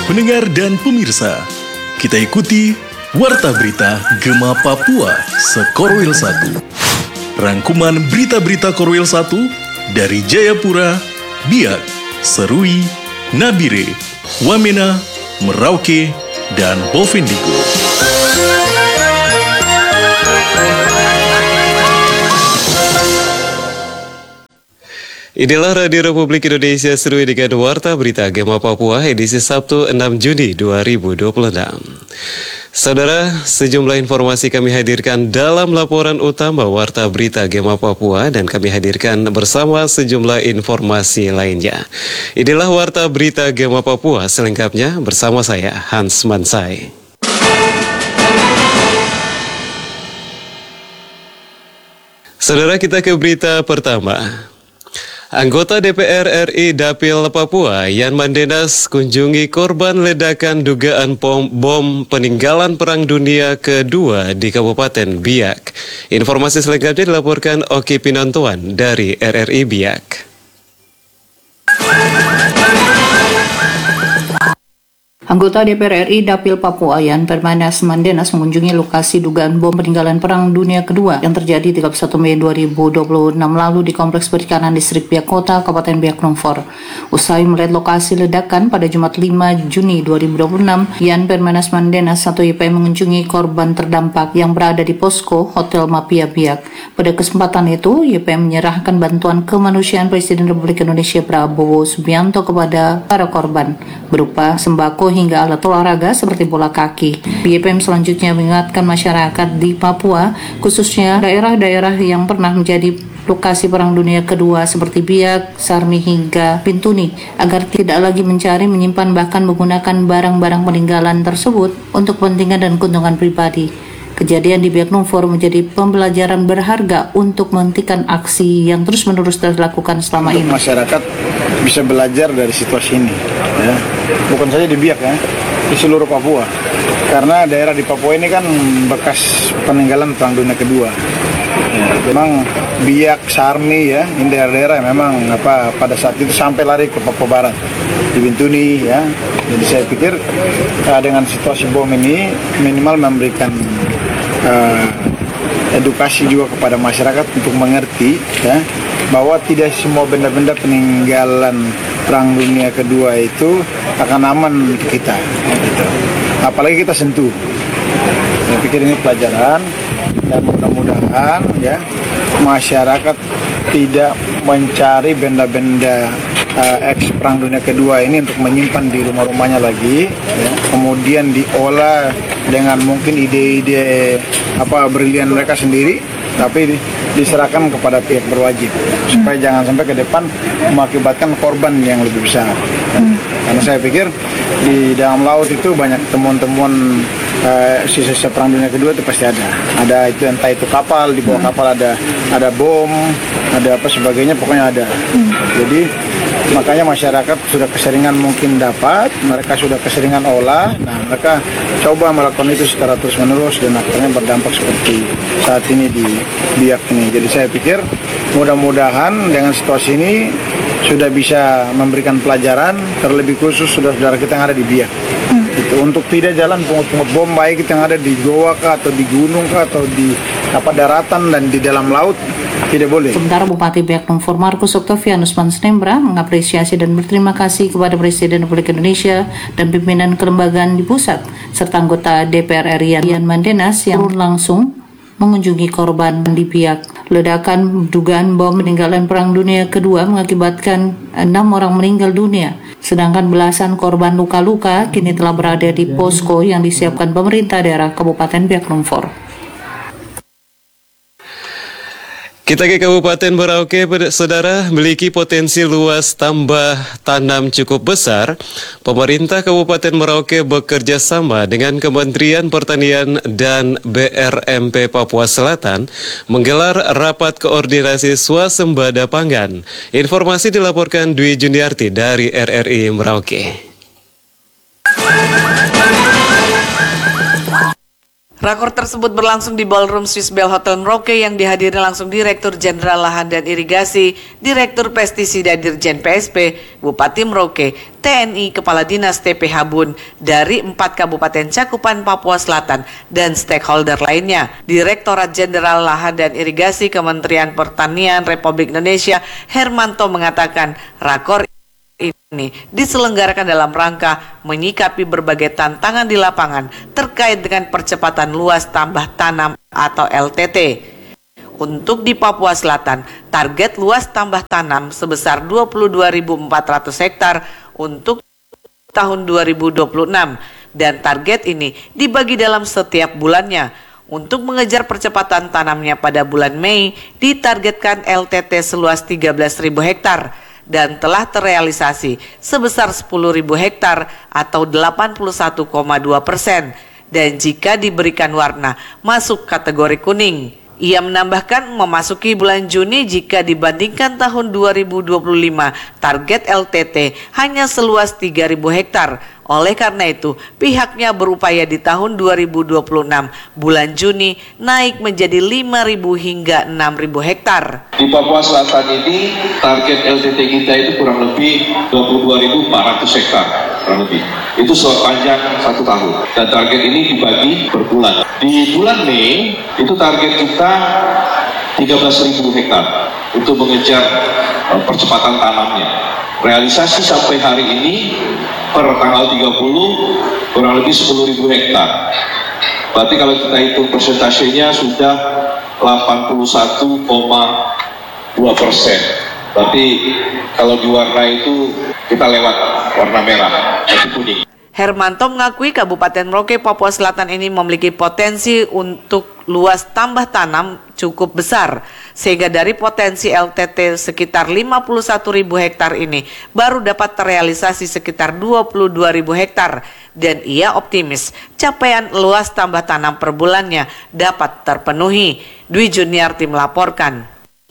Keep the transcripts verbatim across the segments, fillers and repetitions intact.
Pendengar dan pemirsa, kita ikuti Warta Berita Gema Papua Sekorwil satu. Rangkuman berita-berita Korwil satu dari Jayapura, Biak, Serui, Nabire, Wamena, Merauke, dan Bovendigul. Inilah Radio Republik Indonesia Serui dengan Warta Berita Gema Papua edisi Sabtu enam Juni dua ribu dua puluh enam. Saudara, sejumlah informasi kami hadirkan dalam laporan utama Warta Berita Gema Papua dan kami hadirkan bersama sejumlah informasi lainnya. Inilah Warta Berita Gema Papua selengkapnya bersama saya Hans Mansai. Saudara, kita ke berita pertama. Anggota D P R R I Dapil Papua, Yan Mandenas, kunjungi korban ledakan dugaan bom, bom peninggalan Perang Dunia Kedua di Kabupaten Biak. Informasi selengkapnya dilaporkan Oki Pinontoan dari R R I Biak. Anggota D P R R I Dapil Papua Yan Permanas Mandenas mengunjungi lokasi dugaan bom peninggalan Perang Dunia Kedua yang terjadi tiga puluh satu Mei dua ribu dua puluh enam lalu di Kompleks Perikanan Distrik Biak Kota, Kabupaten Biak Numfor. Usai melihat lokasi ledakan pada Jumat lima Juni dua ribu dua puluh enam, Yan Permanas Mandenas atau Y P mengunjungi korban terdampak yang berada di posko Hotel Mapia Biak. Pada kesempatan itu, Y P menyerahkan bantuan kemanusiaan Presiden Republik Indonesia Prabowo Subianto kepada para korban berupa sembako hingga alat olahraga seperti bola kaki. Y P M selanjutnya mengingatkan masyarakat di Papua, khususnya daerah-daerah yang pernah menjadi lokasi Perang Dunia Kedua seperti Biak, Sarmi hingga Bintuni, agar tidak lagi mencari, menyimpan, bahkan menggunakan barang-barang peninggalan tersebut untuk kepentingan dan keuntungan pribadi. Kejadian di Biak Numfor menjadi pembelajaran berharga untuk menghentikan aksi yang terus-menerus dilakukan selama untuk ini. Masyarakat bisa belajar dari situasi ini, ya. Bukan saja di Biak, ya, di seluruh Papua. Karena daerah di Papua ini kan bekas peninggalan Perang Dunia Kedua. Ya, memang Biak, Sarmi, ya, ini daerah-daerah yang memang apa pada saat itu sampai lari ke Papua Barat, di Bintuni, ya. Jadi saya pikir uh, dengan situasi bom ini minimal memberikan uh, edukasi juga kepada masyarakat untuk mengerti, ya, bahwa tidak semua benda-benda peninggalan Perang Dunia Kedua itu akan aman untuk kita, gitu. Apalagi kita sentuh. Saya pikir ini pelajaran dan mudah-mudahan, ya, masyarakat tidak mencari benda-benda uh, ex Perang Dunia Kedua ini untuk menyimpan di rumah-rumahnya lagi, ya. Kemudian diolah dengan mungkin ide-ide apa brilian mereka sendiri, tapi diserahkan kepada pihak berwajib supaya jangan sampai ke depan mengakibatkan korban yang lebih besar. Hmm. Karena saya pikir di dalam laut itu banyak temuan-temuan uh, sisa-sisa Perang Dunia Kedua itu pasti ada. Ada itu entah itu kapal, di bawah kapal ada ada bom, ada apa sebagainya, pokoknya ada. Hmm. Jadi makanya masyarakat sudah keseringan mungkin dapat, mereka sudah keseringan olah, nah mereka coba melakukan itu secara terus-menerus dan akhirnya berdampak seperti saat ini di Biak ini. Jadi saya pikir mudah-mudahan dengan situasi ini sudah bisa memberikan pelajaran, terlebih khusus saudara-saudara kita yang ada di Biak. Hmm. Itu untuk tidak jalan pungut-pungut bom, baik yang ada di goa kah, atau di gunung kah, atau di apa daratan dan di dalam laut, tidak boleh. Sementara Bupati Biak Numfor Markus Octavianus Mansnembra mengapresiasi dan berterima kasih kepada Presiden Republik Indonesia dan pimpinan kelembagaan di pusat serta anggota D P R R I Yan Mandenas yang langsung mengunjungi korban di Biak. Ledakan dugaan bom peninggalan Perang Dunia Kedua mengakibatkan enam orang meninggal dunia, sedangkan belasan korban luka-luka kini telah berada di posko yang disiapkan pemerintah daerah Kabupaten Biak Numfor. Kita ke Kabupaten Merauke, saudara, memiliki potensi luas tambah tanam cukup besar. Pemerintah Kabupaten Merauke bekerja sama dengan Kementerian Pertanian dan B R M P Papua Selatan menggelar rapat koordinasi swasembada pangan. Informasi dilaporkan Dwi Juniarti dari R R I Merauke. Rakor tersebut berlangsung di Ballroom Swiss Bell Hotel Merauke yang dihadiri langsung Direktur Jenderal Lahan dan Irigasi, Direktur Pestisida Dirjen P S P, Bupati Merauke, T N I, Kepala Dinas T P H Bun dari empat kabupaten cakupan Papua Selatan dan stakeholder lainnya. Direktorat Jenderal Lahan dan Irigasi Kementerian Pertanian Republik Indonesia Hermanto mengatakan rakor ini diselenggarakan dalam rangka menyikapi berbagai tantangan di lapangan terkait dengan percepatan luas tambah tanam atau L T T. Untuk di Papua Selatan, target luas tambah tanam sebesar dua puluh dua ribu empat ratus hektar untuk tahun dua ribu dua puluh enam dan target ini dibagi dalam setiap bulannya. Untuk mengejar percepatan tanamnya pada bulan Mei, ditargetkan L T T seluas tiga belas ribu hektar. Dan telah terrealisasi sebesar sepuluh ribu hektar atau delapan puluh satu koma dua persen dan jika diberikan warna masuk kategori kuning. Ia menambahkan memasuki bulan Juni jika dibandingkan tahun dua ribu dua puluh lima target L T T hanya seluas tiga ribu hektar. Oleh karena itu, pihaknya berupaya di tahun dua ribu dua puluh enam bulan Juni naik menjadi lima ribu hingga enam ribu hektar. Di Papua Selatan ini target L T T kita itu kurang lebih dua puluh dua ribu empat ratus hektar, kurang lebih. Itu sepanjang satu tahun. Dan target ini dibagi per bulan. Di bulan Mei itu target kita tiga belas ribu hektar untuk mengejar uh, percepatan tanamnya. Realisasi sampai hari ini per tanggal tiga puluh kurang lebih sepuluh ribu hektar. Berarti kalau kita hitung persentasenya sudah delapan puluh satu koma dua persen. Berarti kalau diwarna itu kita lewat warna merah atau kuning. Hermanto mengakui Kabupaten Merauke, Papua Selatan ini memiliki potensi untuk luas tambah tanam cukup besar. Sehingga dari potensi L T T sekitar lima puluh satu ribu hektar ini baru dapat terrealisasi sekitar dua puluh dua ribu hektar. Dan ia optimis capaian luas tambah tanam per bulannya dapat terpenuhi. Dwi Juniarti melaporkan.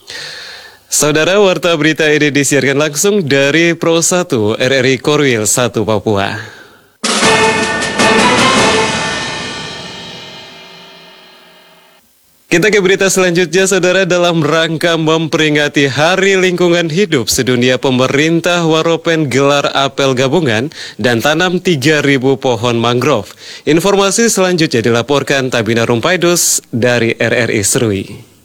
Saudara, warta berita ini disiarkan langsung dari Pro satu R R I Korwil satu Papua. Kita ke berita selanjutnya, saudara. Dalam rangka memperingati Hari Lingkungan Hidup Sedunia, pemerintah Waropen gelar apel gabungan dan tanam tiga ribu pohon mangrove. Informasi selanjutnya dilaporkan Tabina Rumpaidus dari R R I Serui.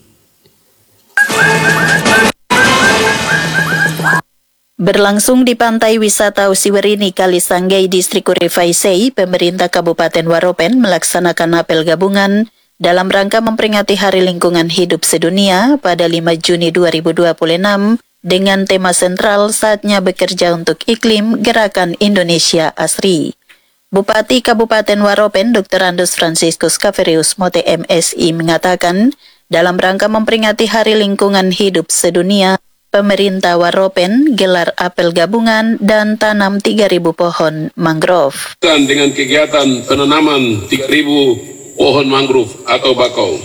Berlangsung di Pantai Wisata Usiwerini, Kalisanggai, Distrik Kurifaisei, pemerintah Kabupaten Waropen melaksanakan apel gabungan dalam rangka memperingati Hari Lingkungan Hidup Sedunia pada lima Juni dua ribu dua puluh enam dengan tema sentral Saatnya Bekerja untuk Iklim Gerakan Indonesia Asri. Bupati Kabupaten Waropen Doktor Andus Franciscus Kaverius Mote M Si mengatakan, dalam rangka memperingati Hari Lingkungan Hidup Sedunia, pemerintah Waropen gelar apel gabungan dan tanam tiga ribu pohon mangrove. Dengan kegiatan penanaman tiga ribu pohon mangrove atau bakau.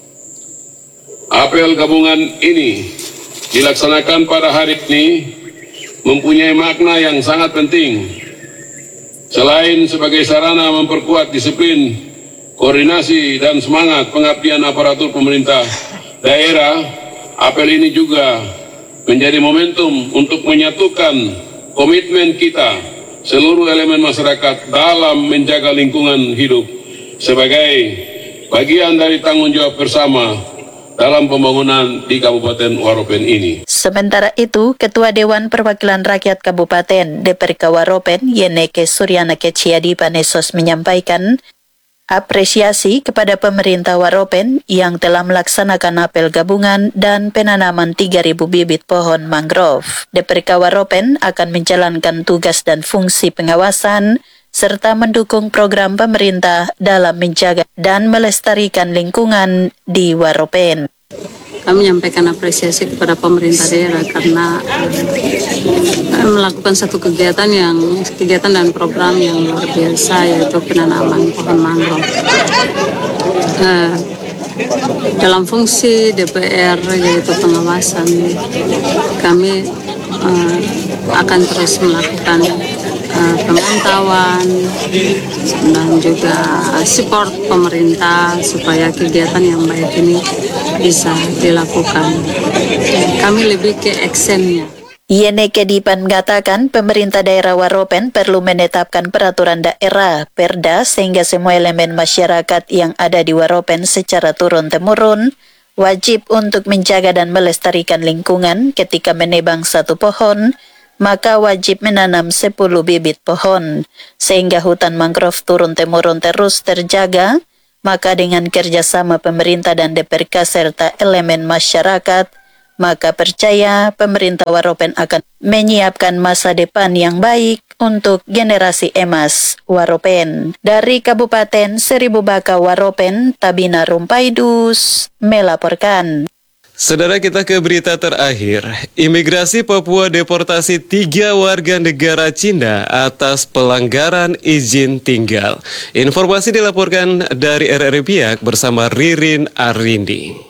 Apel gabungan ini dilaksanakan pada hari ini mempunyai makna yang sangat penting. Selain sebagai sarana memperkuat disiplin, koordinasi dan semangat pengabdian aparatur pemerintah daerah, apel ini juga menjadi momentum untuk menyatukan komitmen kita seluruh elemen masyarakat dalam menjaga lingkungan hidup sebagai bagian dari tanggung jawab bersama dalam pembangunan di Kabupaten Waropen ini. Sementara itu, Ketua Dewan Perwakilan Rakyat Kabupaten D P R K Waropen, Yeneke Suryana Keciadi Panesos menyampaikan apresiasi kepada pemerintah Waropen yang telah melaksanakan apel gabungan dan penanaman tiga ribu bibit pohon mangrove. D P R K Waropen akan menjalankan tugas dan fungsi pengawasan serta mendukung program pemerintah dalam menjaga dan melestarikan lingkungan di Waropen. Kami menyampaikan apresiasi kepada pemerintah daerah karena uh, melakukan satu kegiatan yang kegiatan dan program yang luar biasa, yaitu penanaman pohon mangrove. Uh, dalam fungsi D P R yaitu pengawasan, kami uh, akan terus melakukan uh, pemantauan dan juga support pemerintah supaya kegiatan yang baik ini bisa dilakukan. Kami lebih ke actionnya. Yeneke Dipan mengatakan pemerintah daerah Waropen perlu menetapkan peraturan daerah Perda sehingga semua elemen masyarakat yang ada di Waropen secara turun-temurun wajib untuk menjaga dan melestarikan lingkungan. Ketika menebang satu pohon, maka wajib menanam sepuluh bibit pohon sehingga hutan mangrove turun-temurun terus terjaga. Maka dengan kerjasama pemerintah dan D P R K serta elemen masyarakat, maka percaya pemerintah Waropen akan menyiapkan masa depan yang baik untuk generasi emas Waropen. Dari Kabupaten Seribu Baka Waropen, Tabina Rumpaidus melaporkan. Saudara, kita ke berita terakhir. Imigrasi Papua deportasi tiga warga negara Cina atas pelanggaran izin tinggal. Informasi dilaporkan dari R R I Biak bersama Ririn Arindi.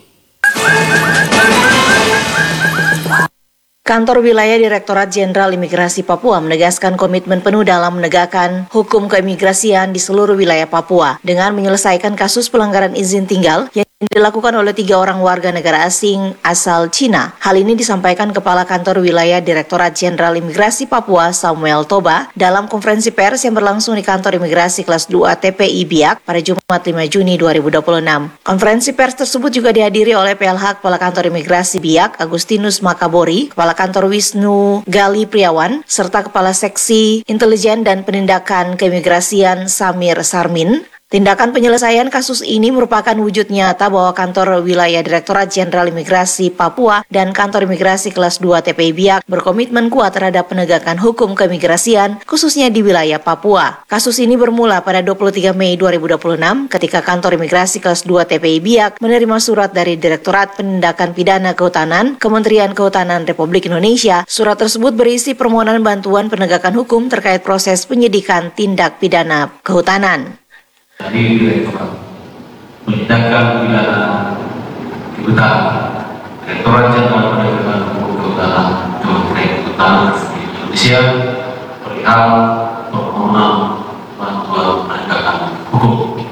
Kantor Wilayah Direktorat Jenderal Imigrasi Papua menegaskan komitmen penuh dalam menegakkan hukum keimigrasian di seluruh wilayah Papua dengan menyelesaikan kasus pelanggaran izin tinggal yang dilakukan oleh tiga orang warga negara asing asal Cina. Hal ini disampaikan Kepala Kantor Wilayah Direktorat Jenderal Imigrasi Papua Samuel Toba dalam konferensi pers yang berlangsung di Kantor Imigrasi Kelas dua T P I Biak pada Jumat lima Juni dua ribu dua puluh enam. Konferensi pers tersebut juga dihadiri oleh P L H Kepala Kantor Imigrasi Biak Agustinus Makabori, Kepala Kantor Wisnu Gali Priawan, serta Kepala Seksi Intelijen dan Penindakan Keimigrasian Samir Sarmin. Tindakan penyelesaian kasus ini merupakan wujud nyata bahwa Kantor Wilayah Direktorat Jenderal Imigrasi Papua dan Kantor Imigrasi Kelas dua T P I Biak berkomitmen kuat terhadap penegakan hukum keimigrasian khususnya di wilayah Papua. Kasus ini bermula pada dua puluh tiga Mei dua ribu dua puluh enam ketika Kantor Imigrasi Kelas dua T P I Biak menerima surat dari Direktorat Penindakan Pidana Kehutanan Kementerian Kehutanan Republik Indonesia. Surat tersebut berisi permohonan bantuan penegakan hukum terkait proses penyidikan tindak pidana kehutanan. Dari Direktorat Penindakan Pidana Kehutanan, Direktorat Jenderal Penegakan Hukum Kehutanan, Kementerian Kehutanan Indonesia perihal permohonan bantuan penegakan hukum.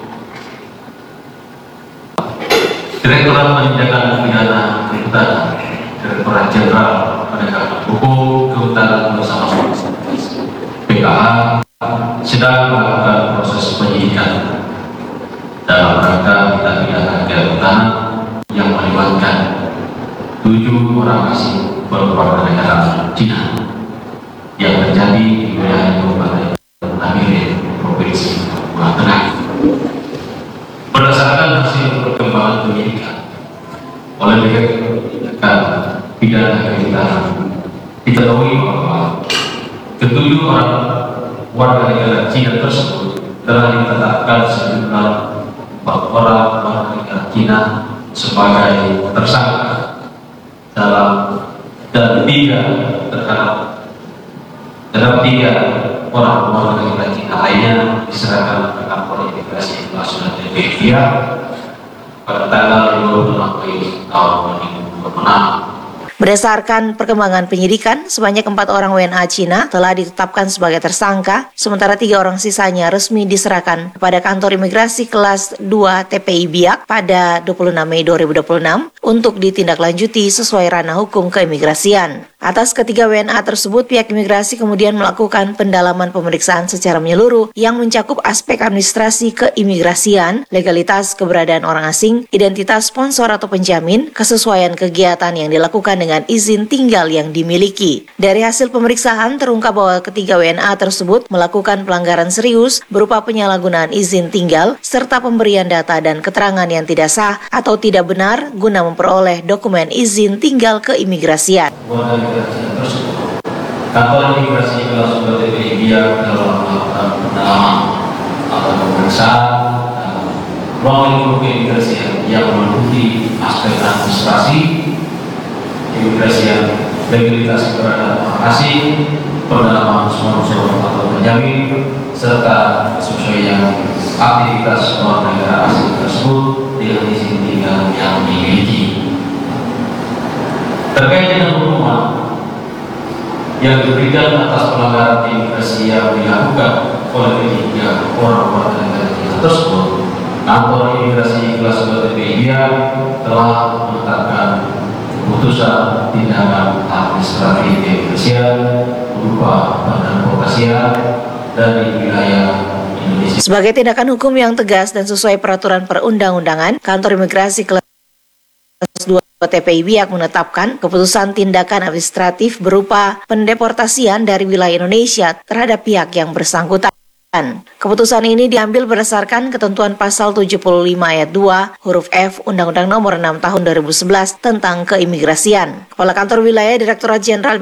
Direktorat Penindakan Pidana Kehutanan, Direktorat Jenderal Penegakan Hukum Kehutanan bersama P K H sedang melakukan proses penyidikan dalam rangka tindak pidana kehutanan yang melibatkan tujuh orang asing berwarga negara Cina yang terjadi di wilayah Kabupaten Nabire, Provinsi Papua Tengah. Berdasarkan hasil perkembangan penyidikan oleh Direktorat Penindakan Pidana Kehutanan, diketahui bahwa ketujuh orang warga negara Cina tersebut telah ditetapkan sejumlah empat orang warga negara Cina sebagai tersangka dalam dan tiga terhadap terhadap tiga orang warga negara Cina lainnya diserahkan ke kantor imigrasi nasional T P I Biak pada tanggal dua puluh enam Mei tahun dua ribu dua puluh enam. Berdasarkan perkembangan penyidikan, sebanyak empat orang W N A Cina telah ditetapkan sebagai tersangka, sementara tiga orang sisanya resmi diserahkan kepada Kantor Imigrasi Kelas dua T P I Biak pada dua puluh enam Mei dua ribu dua puluh enam untuk ditindaklanjuti sesuai ranah hukum keimigrasian. Atas ketiga W N A tersebut, pihak imigrasi kemudian melakukan pendalaman pemeriksaan secara menyeluruh yang mencakup aspek administrasi keimigrasian, legalitas keberadaan orang asing, identitas sponsor atau penjamin, kesesuaian kegiatan yang dilakukan dengan izin tinggal yang dimiliki. Dari hasil pemeriksaan terungkap bahwa ketiga W N A tersebut melakukan pelanggaran serius berupa penyalahgunaan izin tinggal serta pemberian data dan keterangan yang tidak sah atau tidak benar guna memperoleh dokumen izin tinggal keimigrasian. Kantor Imigrasi Kelas dua T P I Biak dalam melakukan pendalaman atau pemeriksaan ruang lingkup keimigrasian yang meliputi aspek administrasi, imigrasian, legalitas keberadaan orang asing, pendalaman sponsor atau penjamin, serta kesesuaian aktivitas warga negara asing tersebut dengan izin tinggal yang dimiliki. Terkait dengan hukuman yang diberikan atas pelanggaran imigrasi yang dilakukan oleh ketiga orang warga negara kita tersebut, kantor imigrasi kelas dua T P I Biak telah menetapkan keputusan tindakan administratif keimigrasian berupa pendeportasian dari wilayah Indonesia. Sebagai tindakan hukum yang tegas dan sesuai peraturan perundang-undangan, kantor imigrasi kelas dua T P I Biak menetapkan keputusan tindakan administratif berupa pendeportasian dari wilayah Indonesia terhadap pihak yang bersangkutan. Keputusan ini diambil berdasarkan ketentuan pasal tujuh puluh lima ayat dua huruf F Undang-Undang Nomor enam Tahun dua ribu sebelas tentang keimigrasian. Kepala Kantor Wilayah Direktorat Jenderal